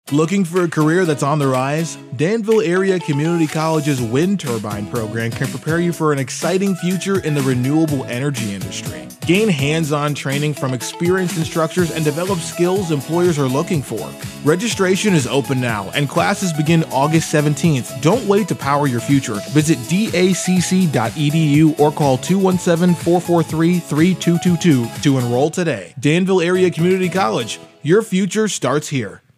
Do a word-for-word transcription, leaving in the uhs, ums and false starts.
Looking for a career that's on the rise? Danville Area Community College's wind turbine program can prepare you for an exciting future in the renewable energy industry. Gain hands-on training from experienced instructors and develop skills employers are looking for. Registration is open now and classes begin August seventeenth. Don't wait to power your future. Visit D A C C dot E D U or call two one seven, four four three, three two two two to enroll today. Danville Area Community College. Your future starts here.